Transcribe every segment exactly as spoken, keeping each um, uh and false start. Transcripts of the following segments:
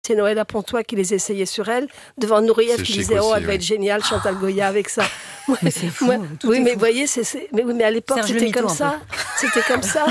C'est Noël à Pontois qui les essayait sur elle, devant Nourieff qui disait « Oh, elle va oui. être géniale, Chantal Goya avec ça ». Mais c'est fou. Moi, oui, mais fou. vous voyez, c'est, c'est... Mais, oui, mais à l'époque, Serge c'était Lemiteau, comme ça. C'était comme ça.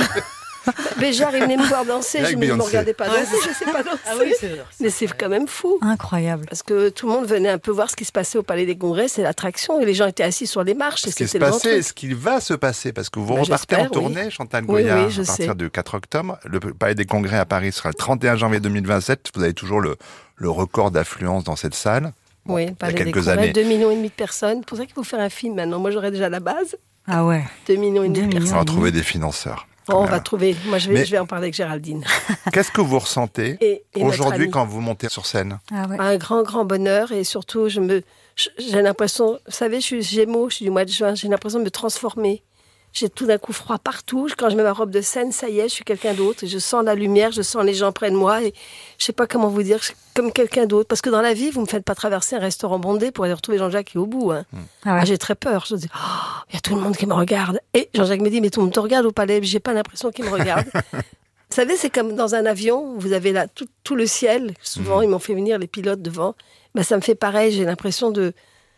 Béjart, il venait me voir danser, Avec je ne me Beyoncé. regardais pas danser, Ouais. je ne sais pas danser. Ah oui, c'est vrai. Mais c'est quand même fou. Incroyable. Parce que tout le monde venait un peu voir ce qui se passait au Palais des Congrès, c'est l'attraction, et les gens étaient assis sur les marches. Ce Et qui se c'était le grand passait, truc. ce qui va se passer, parce que vous Bah, repartez en j'espère, tournée, oui. Chantal Oui, Goya, oui, je à partir sais. du quatre octobre. Le Palais des Congrès à Paris sera le trente et un janvier deux mille vingt-sept. Vous avez toujours le, le record d'affluence dans cette salle. Bon, Oui, il y a Palais des quelques Congrès, années. deux millions et demi de personnes. C'est pour ça qu'il faut faire un film maintenant. Moi, j'aurais déjà la base. Ah ouais. deux millions et demi Deux de millions. On personnes. va trouver des financeurs. Oh, on Voilà. va trouver. Moi, je vais, Mais- je vais en parler avec Géraldine. Qu'est-ce que vous ressentez Et, et notre aujourd'hui amie. quand vous montez sur scène? Ah ouais. Un grand, grand bonheur. Et surtout, je me, je- j'ai l'impression, vous savez, je suis Gémeaux, je suis du mois de juin, j'ai l'impression de me transformer. J'ai tout d'un coup froid partout. Quand je mets ma robe de scène, ça y est, je suis quelqu'un d'autre. Je sens la lumière, je sens les gens près de moi. Et je sais pas comment vous dire, je suis comme quelqu'un d'autre. Parce que dans la vie, vous me faites pas traverser un restaurant bondé pour aller retrouver Jean-Jacques qui est au bout. Hein. Ah ouais. Ah, j'ai très peur. Je dis, oh, il y a tout le monde qui me regarde. Et Jean-Jacques me dit, mais tout le monde te regarde au palais. J'ai pas l'impression qu'il me regarde. Vous savez, c'est comme dans un avion, vous avez là tout, tout le ciel. Souvent, Mhm. ils m'ont fait venir les pilotes devant. Ben, ça me fait pareil. J'ai l'impression de.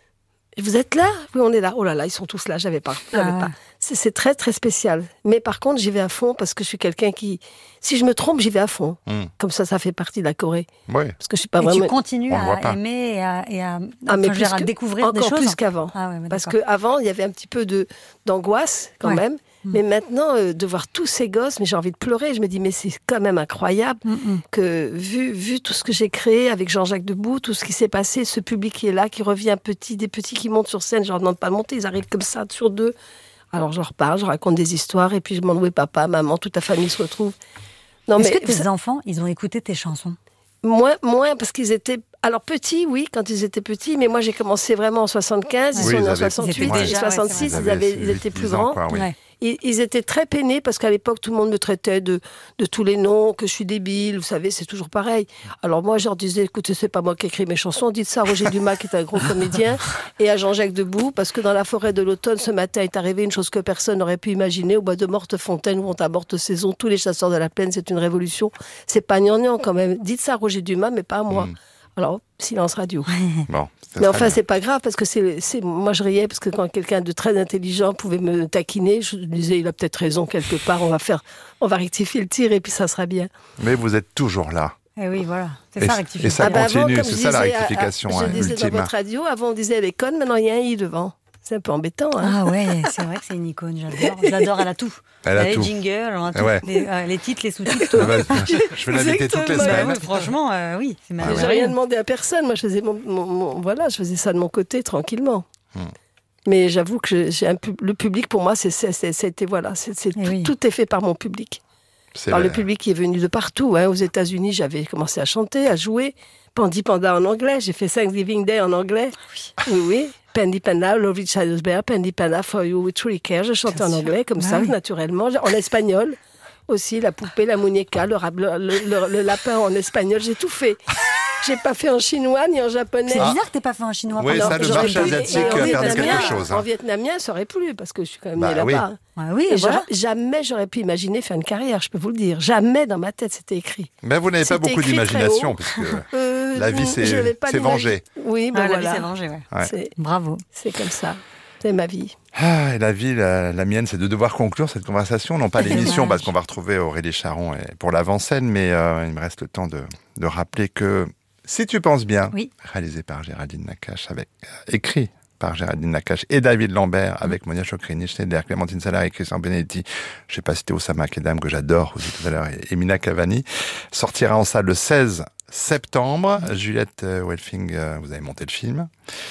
Vous êtes là? Oui, on est là. Oh là là, ils sont tous là. J'avais pas. J'avais Ah. pas. C'est, c'est très, très spécial. Mais par contre, j'y vais à fond parce que je suis quelqu'un qui. Si je me trompe, j'y vais à fond. Mhm. Comme ça, ça fait partie de la Corée. Oui. Parce que je suis pas Et vraiment. tu continues On le voit à pas. aimer et à, et à, Ah, mais enfin, je veux plus dire, à que- découvrir des encore choses. plus qu'avant. Ah ouais, mais Parce d'accord. qu'avant, il y avait un petit peu de, d'angoisse, quand Ouais. même. Mais maintenant, euh, de voir tous ces gosses, mais j'ai envie de pleurer. Je me dis, mais c'est quand même incroyable Mm, mm. que, vu, vu tout ce que j'ai créé avec Jean-Jacques Debout, tout ce qui s'est passé, ce public qui est là, qui revient petit, des petits qui montent sur scène, je leur demande pas de monter, ils arrivent comme ça, sur deux. Alors, je leur parle, je raconte des histoires, et puis je demande où est papa, maman, toute la famille se retrouve. Non, Est-ce mais que tes ça- enfants, ils ont écouté tes chansons? moins, moins, parce qu'ils étaient. Alors, petits, oui, quand ils étaient petits, mais moi, j'ai commencé vraiment en soixante-quinze, ils Oui, sont ils nés en avaient- soixante-huit, ils étaient et déjà, ouais, soixante-six, c'est vrai. ils, avaient, ils huit, étaient plus dix ans, grands. quoi, oui. Ouais. Ils, ils étaient très peinés parce qu'à l'époque, tout le monde me traitait de, de tous les noms, que je suis débile, vous savez, c'est toujours pareil. Alors moi, je leur disais, écoutez, c'est pas moi qui écris mes chansons, dites ça à Roger Dumas, qui est un gros comédien, et à Jean-Jacques Debout, parce que dans la forêt de l'automne, ce matin est arrivé une chose que personne n'aurait pu imaginer, au bois de Morte-Fontaine, où on à morte saison, tous les chasseurs de la plaine, c'est une révolution. C'est pas gnangnan quand même. Dites ça à Roger Dumas, mais pas à moi. Mm. Alors, silence radio. Bon, c'est Mais très enfin, bien. c'est pas grave parce que c'est, c'est, moi je riais parce que quand quelqu'un de très intelligent pouvait me taquiner, je disais il a peut-être raison quelque part. On va faire, on va rectifier le tir et puis ça sera bien. Mais vous êtes toujours là. Eh oui, voilà. C'est Et ça, c- rectifier. et ça Ah bah avant, continue, comme c'est je ça la disais à- à- rectification Je hein, disais dans ultime. votre radio, avant on disait elle est conne, maintenant il y a un i devant. C'est un peu embêtant. Hein. Ah ouais, c'est vrai que c'est une icône, j'adore. Je l'adore, elle a tout. Elle a les tout. jingles, elle a tout. Ouais. Les, euh, les titres, les sous-titres, tout. Ah bah, je vais l'inviter toutes les Exactement. Bah semaines. oui, franchement, euh, oui, c'est J'ai merveilleux. rien demandé à personne. Moi je faisais mon, mon- mon- voilà, je faisais ça de mon côté tranquillement. Hmm. Mais j'avoue que je- j'ai un pub- le public pour moi, c'est, c'est, c'est- c'était voilà, c'est, c'est Eh tout, oui. tout est fait par mon public. C'est Par le vrai. public qui est venu de partout. Hein. Aux États-Unis, j'avais commencé à chanter, à jouer. Pandy Panda en anglais. J'ai fait Thanksgiving Day en anglais. Oui, oui. Pandy Panda, Love Each Other's Bear, Pandy Panda, For You With Truly Care. Je chantais Bien en sûr. anglais, comme Bah ça, oui. naturellement. En espagnol aussi, la poupée, la muñeca, le, rab- le, le- le lapin en espagnol. J'ai tout fait. J'ai pas fait en chinois ni en japonais. C'est bizarre que t'aies pas fait un chinois. Oui, pendant- ça, le J'aurais marché pu- asiatique et en perdait vietnamien- quelque chose, hein. En vietnamien, ça aurait plu, parce que je suis quand même Bah née oui. là-bas. Ah oui, Et voilà. j'aurais- jamais j'aurais pu imaginer faire une carrière, je peux vous le dire. Jamais dans ma tête, c'était écrit. Mais vous n'avez pas C'était beaucoup écrit très d'imagination, haut. parce que Euh, La vie, c'est- je vais pas c'est l'imaginer. venger. Oui, ben Ah, la vie, voilà. c'est vengé, ouais. Ouais. C'est, Bravo. c'est comme ça. C'est ma vie. Ah, et la vie, la, la mienne, c'est de devoir conclure cette conversation, non pas C'est l'émission, dommage. parce qu'on va retrouver Aurélie Charon et- pour l'avant-scène, mais euh, il me reste le temps de, de rappeler que Si tu penses bien, Oui. réalisé par Géraldine Nakache, avec euh, écrit par Géraldine Nakache et David Lambert, avec Monia Chokrini, Schneider, Clémentine Salari et Christian Benedetti. Je sais pas si c'était Osama Kedam, que j'adore aussi tout à l'heure, et Emina Cavani, sortira en salle le seize septembre. Juliette euh, Welfing, euh, vous avez monté le film.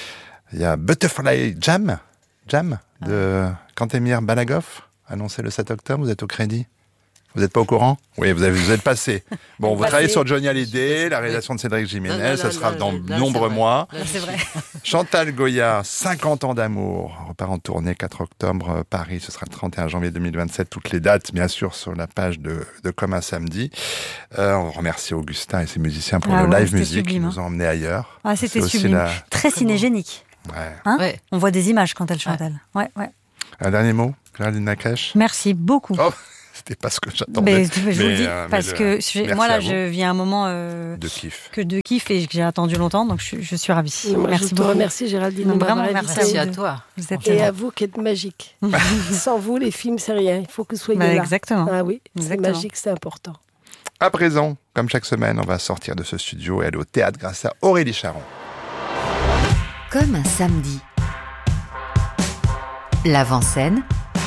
Il y a Butterfly Jam, Jam de Kantemir Balagov, annoncé le sept octobre. Vous êtes au crédit? Vous n'êtes pas au courant? Oui, vous, avez, vous êtes passé. Bon, vous Passé. travaillez sur Johnny Hallyday, la réalisation de Cédric Jiménez, Non, non, ça non, sera non, dans non, de c'est nombreux vrai. mois. Là, C'est vrai. Chantal Goya, cinquante ans d'amour, repart en tournée, quatre octobre, euh, Paris, ce sera le trente et un janvier deux mille vingt-sept, toutes les dates, bien sûr, sur la page de, de Comme un samedi. Euh, on remercie Augustin et ses musiciens pour Ah le ouais, live c'était musique qui sublime, nous ont emmenés ailleurs. Ah, c'était C'est aussi sublime. la- Très cinégénique. Ouais. Hein Ouais. On voit des images quand elle chante, elle. Ouais, ouais. Un dernier mot, Géraldine Nakache? Merci beaucoup. Oh, C'était pas ce que j'attendais. Mais, je vous le dis, euh, parce le- que je- merci moi, à là, vous. je vis un moment euh, De kiff. que de kiff et que j'ai attendu longtemps, donc je, je suis ravie. Moi, Merci je te beaucoup. remercie, Géraldine, Non, de m'avoir vraiment, invitée. merci Merci à vous deux. toi. Vous êtes Et à euh, vous qui êtes magique. Sans vous, les films, c'est rien. Il faut que vous soyez bah, là. exactement. Ah oui, c'est Exactement. magique, c'est important. À présent, comme chaque semaine, on va sortir de ce studio et aller au théâtre grâce à Aurélie Charon. Comme un samedi. L'avant-scène.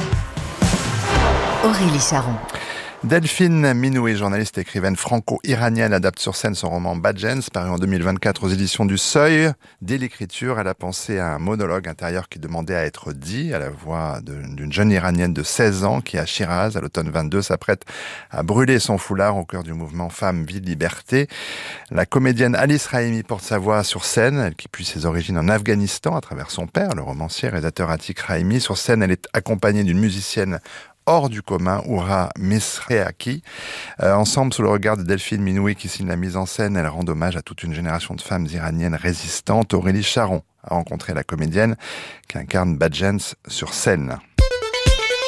Aurélie Charon. Delphine Minoué, journaliste et écrivaine franco-iranienne, adapte sur scène son roman Badjens, paru en deux mille vingt-quatre aux éditions du Seuil. Dès l'écriture, elle a pensé à un monologue intérieur qui demandait à être dit, à la voix de- d'une jeune iranienne de seize ans qui, à Shiraz, à l'automne vingt-deux, s'apprête à brûler son foulard au cœur du mouvement Femmes, Vie, Liberté. La comédienne Alice Raimi porte sa voix sur scène, elle qui puise ses origines en Afghanistan à travers son père, le romancier et réalisateur Atik Raimi. Sur scène, elle est accompagnée d'une musicienne hors du commun, Oura Misreaki. Euh, ensemble, sous le regard de Delphine Minoué qui signe la mise en scène, elle rend hommage à toute une génération de femmes iraniennes résistantes. Aurélie Charon a rencontré la comédienne qui incarne Badjens sur scène.